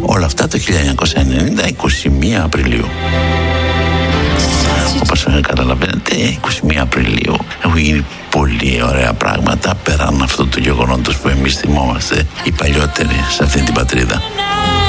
Όλα αυτά το 1990, 21 Απριλίου. Όπως καταλαβαίνετε, 21 Απριλίου έχουν γίνει πολύ ωραία πράγματα πέραν αυτού του γεγονότος που εμείς θυμόμαστε οι παλιότεροι σε αυτή την πατρίδα.